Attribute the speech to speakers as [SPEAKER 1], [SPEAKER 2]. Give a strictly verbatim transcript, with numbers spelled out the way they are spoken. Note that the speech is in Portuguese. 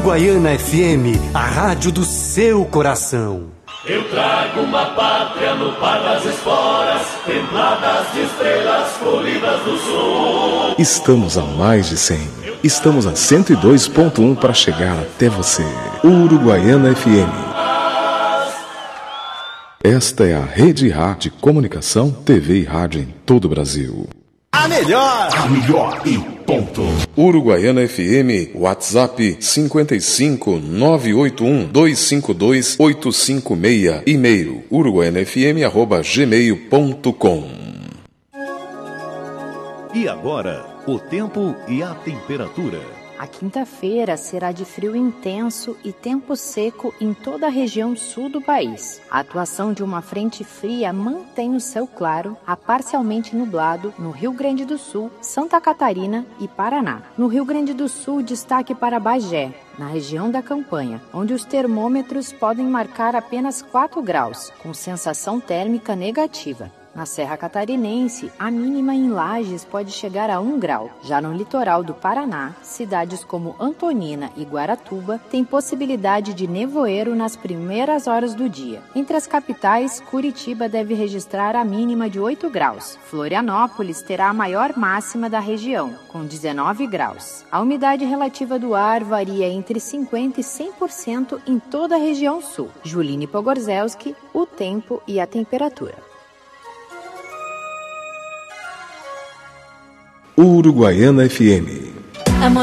[SPEAKER 1] Uruguaiana F M, a rádio do seu coração.
[SPEAKER 2] Eu trago uma pátria no par das esporas, templadas de estrelas colhidas do sul.
[SPEAKER 3] Estamos a mais de cem. Estamos a cento e dois ponto um para chegar até você. Uruguaiana F M. Esta é a Rede Rádio de Comunicação, T V e rádio em todo o Brasil.
[SPEAKER 4] A melhor! A melhor e ponto.
[SPEAKER 3] Uruguaiana F M, WhatsApp cinco cinco nove oito um dois cinco dois oito cinco seis, e-mail uruguaianafm arroba gmail ponto com.
[SPEAKER 5] E agora, o tempo e a temperatura.
[SPEAKER 6] A quinta-feira será de frio intenso e tempo seco em toda a região sul do país. A atuação de uma frente fria mantém o céu claro a parcialmente nublado no Rio Grande do Sul, Santa Catarina e Paraná. No Rio Grande do Sul, destaque para Bagé, na região da Campanha, onde os termômetros podem marcar apenas quatro graus, com sensação térmica negativa. Na Serra Catarinense, a mínima em Lages pode chegar a um grau. Já no litoral do Paraná, cidades como Antonina e Guaratuba têm possibilidade de nevoeiro nas primeiras horas do dia. Entre as capitais, Curitiba deve registrar a mínima de oito graus. Florianópolis terá a maior máxima da região, com dezenove graus. A umidade relativa do ar varia entre cinquenta por cento e cem por cento em toda a região sul. Juline Pogorzelski, o tempo e a temperatura.
[SPEAKER 3] Uruguaiana F M.